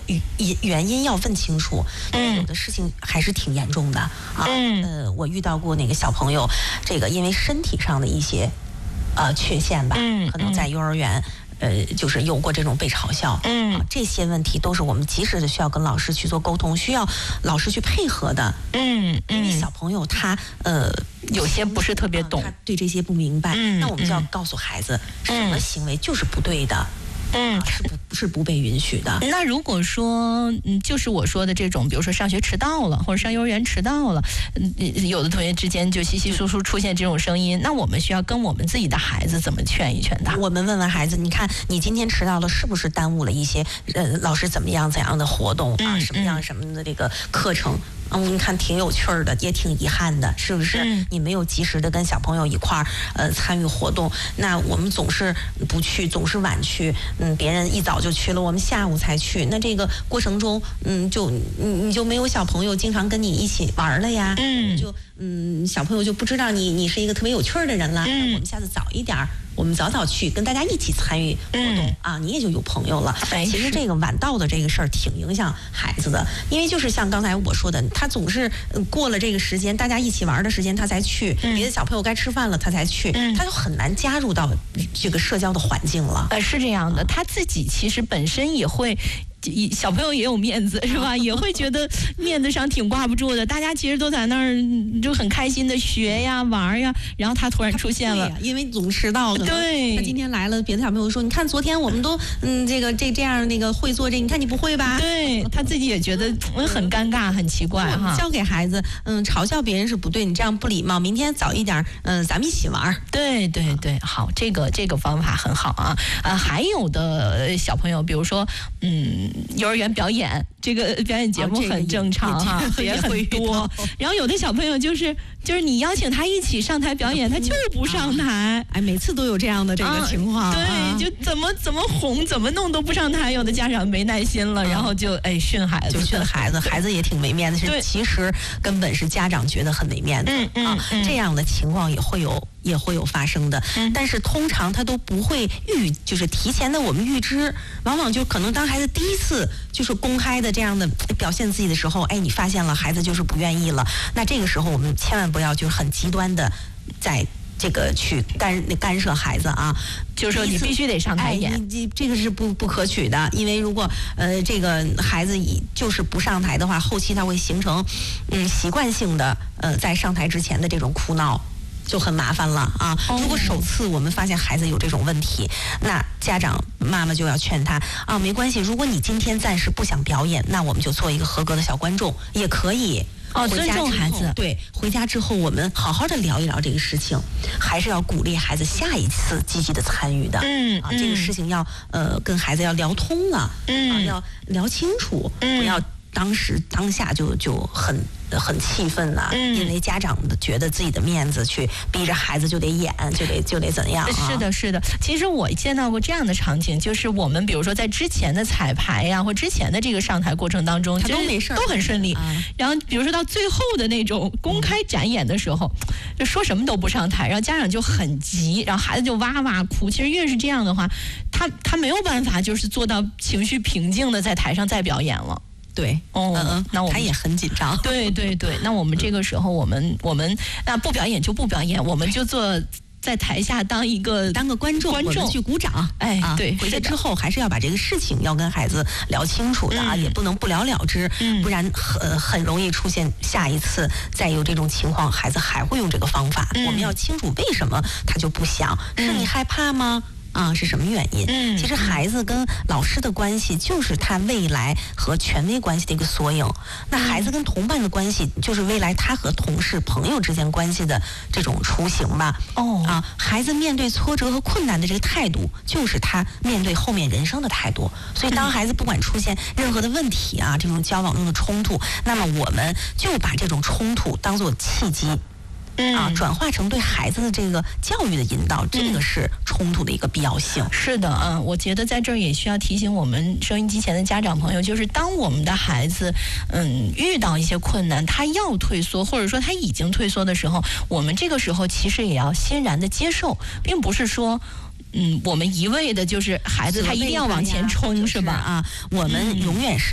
原因要问清楚。有的事情还是挺严重的啊。我遇到过那个小朋友，这个因为身体上的一些缺陷吧，可能在幼儿园。就是有过这种被嘲笑，这些问题都是我们及时的需要跟老师去做沟通，需要老师去配合的。因为小朋友他有些不是特别懂， 他对这些不明白，那我们就要告诉孩子，什么行为就是不对的。是不被允许的。 那如果说，就是我说的这种，比如说上学迟到了，或者上幼儿园迟到了，有的同学之间就稀稀疏疏出现这种声音，那我们需要跟我们自己的孩子怎么劝一劝他？ 我们问问孩子，你看你今天迟到了，是不是耽误了一些老师怎么样的活动啊？什么的这个课程？你看挺有趣儿的，也挺遗憾的，是不是？你没有及时的跟小朋友一块儿参与活动，那我们总是不去，总是晚去，别人一早就去了，我们下午才去，那这个过程中，你就没有小朋友经常跟你一起玩了呀，小朋友就不知道你是一个特别有趣儿的人了。我们下次早一点儿。我们早早去跟大家一起参与活动啊，你也就有朋友了。其实这个晚到的这个事儿挺影响孩子的，因为就是像刚才我说的，他总是过了这个时间，大家一起玩的时间他才去，别的小朋友该吃饭了他才去，他就很难加入到这个社交的环境了。 是这样的，他自己其实本身也会。小朋友也有面子是吧？也会觉得面子上挺挂不住的。大家其实都在那儿就很开心的学呀玩呀，然后他突然出现了， 因为总迟到。 对， 他今天来了，别的小朋友说：“你看昨天我们都这样那个会做这，你看你不会吧？” 对，他自己也觉得很尴尬，很奇怪哈。 教给孩子，嘲笑别人是不对，你这样不礼貌。明天早一点，咱们一起玩。 对，好，这个方法很好啊。还有的小朋友，比如说，幼儿园表演，这个表演节目很正常哈，也很多。然后有的小朋友就是你邀请他一起上台表演，他就不上台。 每次都有这样的这个情况。 对，就怎么哄，怎么弄都不上台。有的家长没耐心了，然后就训孩子， 孩子也挺没面子。其实根本是家长觉得很没面子这样的情况也会有发生的。但是通常他都不会就是提前的我们预知，往往就可能当孩子第一次就是公开的这样的表现自己的时候，你发现了孩子就是不愿意了，那这个时候我们千万不要就是很极端的在这个去干涉孩子啊， 就是说你必须得上台演， 这个是不可取的。因为如果这个孩子就是不上台的话，后期他会形成习惯性的在上台之前的这种哭闹。就很麻烦了啊！如果首次我们发现孩子有这种问题，那家长妈妈就要劝他啊，没关系，如果你今天暂时不想表演，那我们就做一个合格的小观众也可以。 尊重孩子。 对，回家之后我们好好的聊一聊这个事情，还是要鼓励孩子下一次积极的参与的。这个事情要跟孩子要聊通了，要聊清楚，不要当下就很气愤呐，因为家长觉得自己的面子去逼着孩子就得演，就得怎样啊？ 是的。其实我见到过这样的场景，就是我们比如说在之前的彩排呀，或之前的这个上台过程当中， 他都没事， 都很顺利。然后比如说到最后的那种公开展演的时候，就说什么都不上台，然后家长就很急，然后孩子就哇哇哭。其实越是这样的话，他没有办法就是做到情绪平静的在台上再表演了。 对， 那他也很紧张。 对，那我们这个时候，我们那不表演就不表演，我们就坐在台下当个观众，我们去鼓掌。 对，回去之后还是要把这个事情要跟孩子聊清楚的啊，也不能不了了之，不然很容易出现下一次再有这种情况，孩子还会用这个方法。我们要清楚为什么他就不想，是你害怕吗？是什么原因？其实孩子跟老师的关系就是他未来和权威关系的一个缩影。那孩子跟同伴的关系就是未来他和同事、朋友之间关系的这种雏形吧。孩子面对挫折和困难的这个态度，就是他面对后面人生的态度。所以当孩子不管出现任何的问题啊，这种交往中的冲突，那么我们就把这种冲突当作契机。转化成对孩子的这个教育的引导，这个是冲突的一个必要性。 是的，我觉得在这儿也需要提醒我们收音机前的家长朋友，就是当我们的孩子遇到一些困难，他要退缩，或者说他已经退缩的时候，我们这个时候其实也要欣然的接受，并不是说我们一味的就是孩子他一定要往前冲，是吧？ 我们永远是